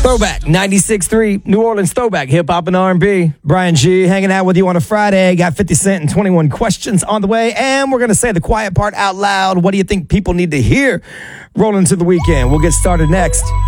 Throwback 96.3, New Orleans Throwback, hip hop and R&B. Brian G hanging out with you on a Friday. Got 50 Cent and 21 questions on the way. And we're going to say the quiet part out loud. What do you think people need to hear rolling into the weekend? We'll get started next.